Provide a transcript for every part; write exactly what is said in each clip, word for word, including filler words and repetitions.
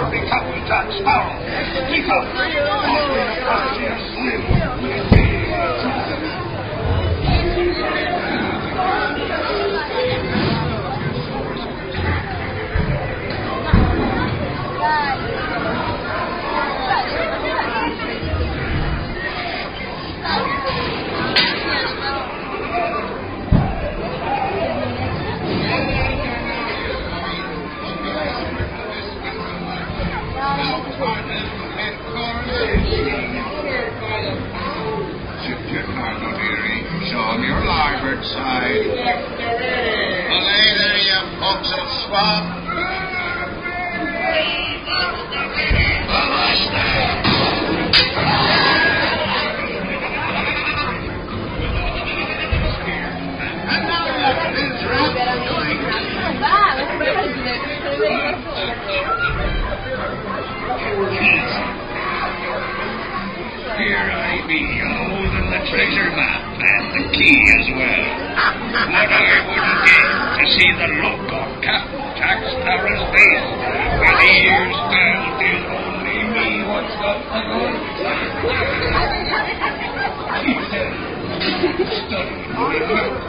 the Captain Jack Sparrow. Pick up. Show him your larboard side. Yes, they're ready. Belay there, you folks of swamp. And now look at this rat doing. Here I be, holding the treasure map and the key as well. What I wouldn't give to see the look on Captain Jack Sparrow's face with ears down till only me what's got the good. He said, studying the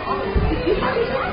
map.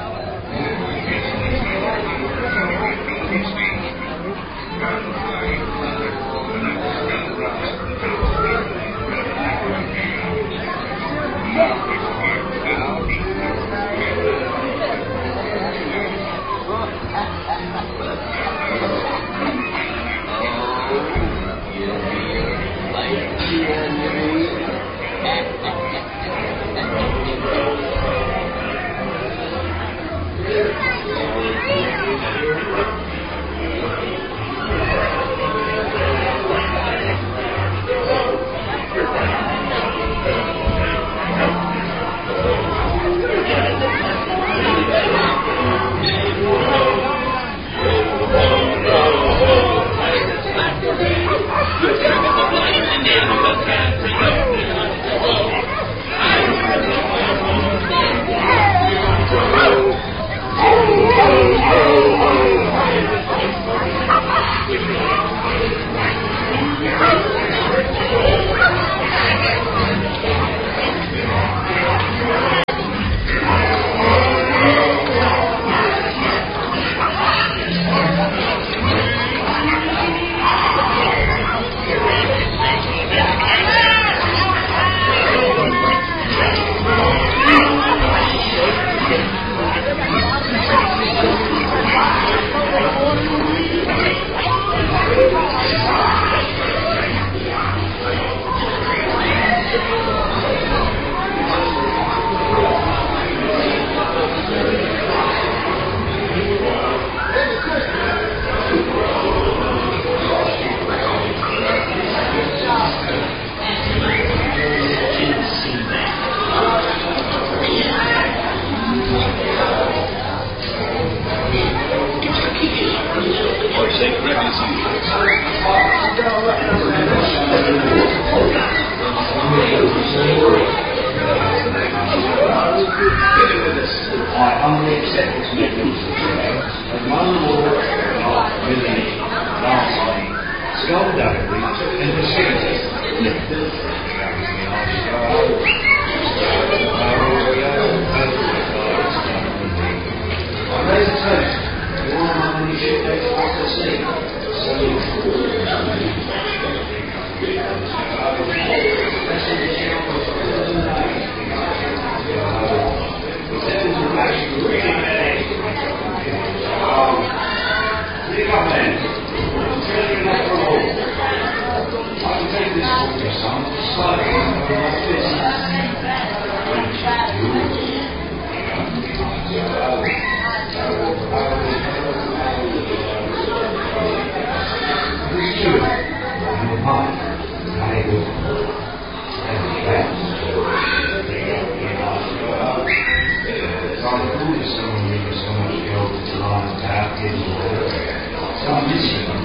Some